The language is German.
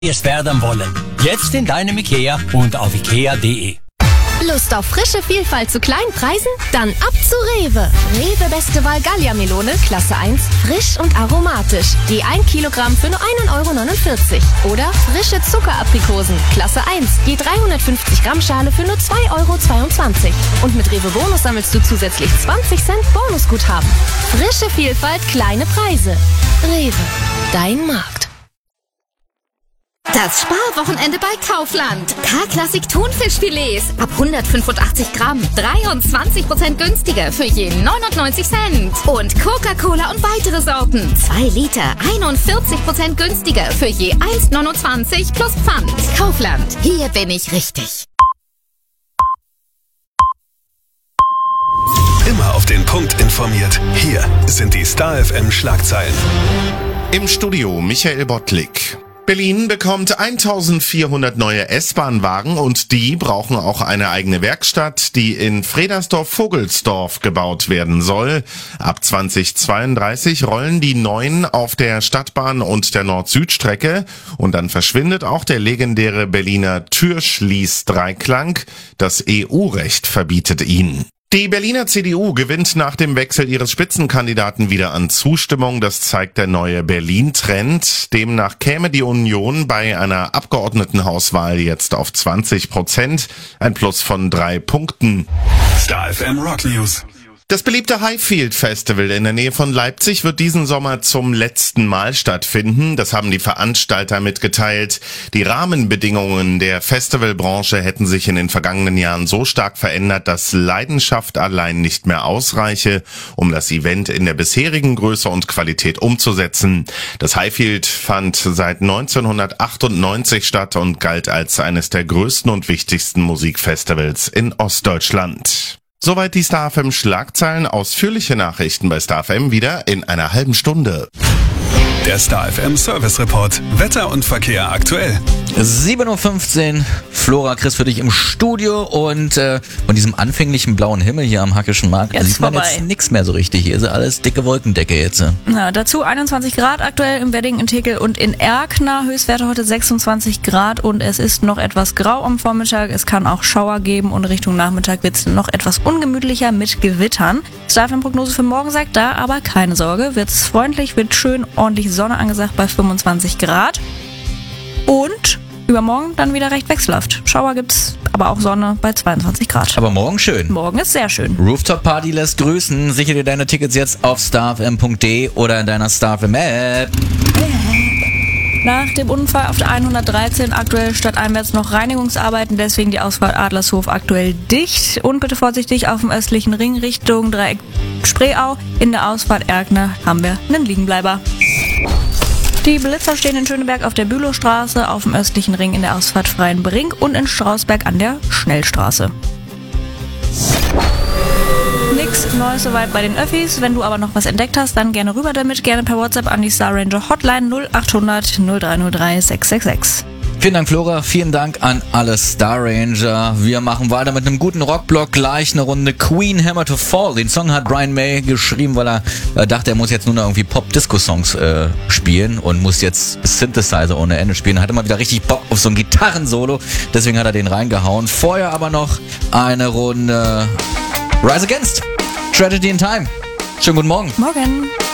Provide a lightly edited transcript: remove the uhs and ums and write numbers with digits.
es werden wollen. Jetzt in deinem Ikea und auf ikea.de. Lust auf frische Vielfalt zu kleinen Preisen? Dann ab zu Rewe. Rewe Beste Wahl Gallia-Melone, Klasse 1, frisch und aromatisch. Je 1 Kilogramm für nur 1,49 € Oder frische Zuckeraprikosen, Klasse 1, je 350 Gramm Schale für nur 2,22 € Und mit Rewe Bonus sammelst du zusätzlich 20 Cent Bonusguthaben. Frische Vielfalt, kleine Preise. Rewe, dein Markt. Das Sparwochenende bei Kaufland. K-Klassik Thunfischfilets ab 185 Gramm. 23% günstiger für je 99 Cent. Und Coca-Cola und weitere Sorten. 2 Liter, 41% günstiger für je 1,29 plus Pfand. Kaufland, hier bin ich richtig. Immer auf den Punkt informiert. Hier sind die Star FM Schlagzeilen. Im Studio Michael Bottlik. Berlin bekommt 1400 neue S-Bahn-Wagen und die brauchen auch eine eigene Werkstatt, die in Fredersdorf-Vogelsdorf gebaut werden soll. Ab 2032 rollen die neuen auf der Stadtbahn und der Nord-Süd-Strecke und dann verschwindet auch der legendäre Berliner Türschließ-Dreiklang. Das EU-Recht verbietet ihn. Die Berliner CDU gewinnt nach dem Wechsel ihres Spitzenkandidaten wieder an Zustimmung. Das zeigt der neue Berlin-Trend. Demnach käme die Union bei einer Abgeordnetenhauswahl jetzt auf 20%, ein Plus von 3 Punkten. Star FM Rock News. Das beliebte Highfield Festival in der Nähe von Leipzig wird diesen Sommer zum letzten Mal stattfinden. Das haben die Veranstalter mitgeteilt. Die Rahmenbedingungen der Festivalbranche hätten sich in den vergangenen Jahren so stark verändert, dass Leidenschaft allein nicht mehr ausreiche, um das Event in der bisherigen Größe und Qualität umzusetzen. Das Highfield fand seit 1998 statt und galt als eines der größten und wichtigsten Musikfestivals in Ostdeutschland. Soweit die Star FM Schlagzeilen. Ausführliche Nachrichten bei Star FM wieder in einer halben Stunde. Der Star FM Service Report. Wetter und Verkehr aktuell. 7:15 Uhr. Flora, Chris für dich im Studio und von diesem anfänglichen blauen Himmel hier am Hackischen Markt jetzt sieht man vorbei. jetzt nichts mehr so richtig. Hier ist alles dicke Wolkendecke jetzt. Ja, dazu 21 Grad aktuell im Wedding, in Tekel und in Erkner. Höchstwerte heute 26 Grad und es ist noch etwas grau am Vormittag. Es kann auch Schauer geben und Richtung Nachmittag wird es noch etwas ungemütlicher mit Gewittern. Starfm-Prognose für morgen sagt da aber keine Sorge. Wird's freundlich, wird schön ordentlich Sonne angesagt bei 25 Grad. Und übermorgen dann wieder recht wechselhaft. Schauer gibt's, aber auch Sonne bei 22 Grad. Aber morgen schön. Morgen ist sehr schön. Rooftop Party lässt grüßen. Sichere dir deine Tickets jetzt auf starfm.de oder in deiner Starfm App. Nach dem Unfall auf der 113 aktuell stadteinwärts noch Reinigungsarbeiten, deswegen die Ausfahrt Adlershof aktuell dicht. Und bitte vorsichtig auf dem östlichen Ring Richtung Dreieck Spreeau. In der Ausfahrt Erkner haben wir einen Liegenbleiber. Die Blitzer stehen in Schöneberg auf der Bülowstraße, auf dem östlichen Ring in der Ausfahrt Freienbrink und in Strausberg an der Schnellstraße. Nix Neues soweit bei den Öffis. Wenn du aber noch was entdeckt hast, dann gerne rüber damit. Gerne per WhatsApp an die Star Ranger Hotline 0800 0303 666. Vielen Dank, Flora. Vielen Dank an alle Star Ranger. Wir machen weiter mit einem guten Rockblock. Gleich eine Runde Queen Hammer to Fall. Den Song hat Brian May geschrieben, weil er dachte, er muss jetzt nur noch irgendwie Pop-Disco-Songs spielen und muss jetzt Synthesizer ohne Ende spielen. Hatte mal wieder richtig Bock auf so ein Gitarrensolo. Deswegen hat er den reingehauen. Vorher aber noch eine Runde Rise Against. Tragedy in Time. Schönen guten Morgen. Morgen.